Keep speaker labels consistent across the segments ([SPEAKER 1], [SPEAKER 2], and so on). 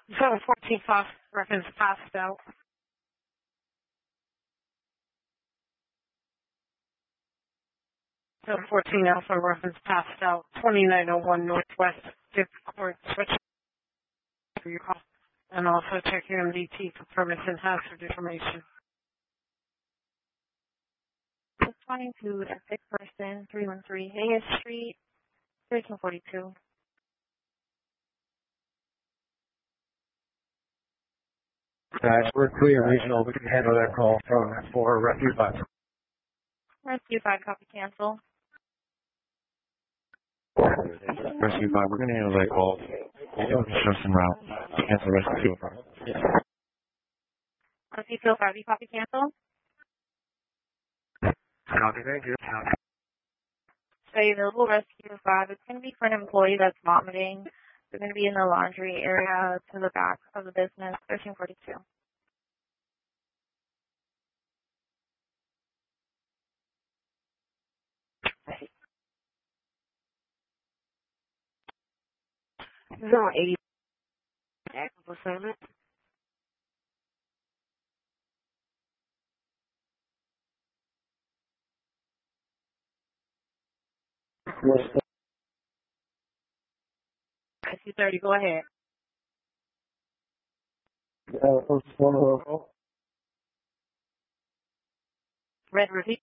[SPEAKER 1] 714 Fox reference passed out. 714 Alpha reference passed out. 2901 Northwest 5th Court. Switch for your call. And also check your MDT for permits and hazard information.
[SPEAKER 2] 22 at 6th Person, 313 Hayes Street, 1342.
[SPEAKER 3] We're clear regional. We can handle that call for Rescue 5.
[SPEAKER 2] Rescue 5, copy cancel.
[SPEAKER 3] Rescue 5, we're going to handle that call. Construction route. Cancel Rescue 5. Yeah.
[SPEAKER 2] Rescue 5, you copy cancel?
[SPEAKER 3] Copy, thank you.
[SPEAKER 2] So available Rescue 5, it's going to be for an employee that's vomiting. They're going to be in the laundry area to the back of the business, 1342.
[SPEAKER 1] Zone 80. Active assignment.
[SPEAKER 2] Rescue 30, go ahead. Red, repeat.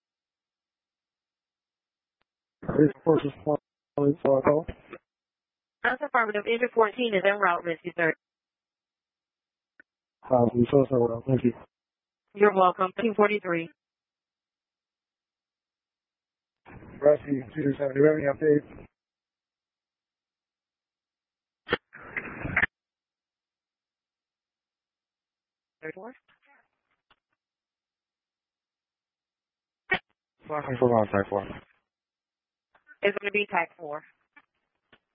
[SPEAKER 2] That's affirmative. Engine 14 is en route, Rescue 30.
[SPEAKER 3] Thank you.
[SPEAKER 2] You're welcome. 1343.
[SPEAKER 3] Rescue 227, do you have any updates? Welcome for on, type 4.
[SPEAKER 2] It's going to be type 4.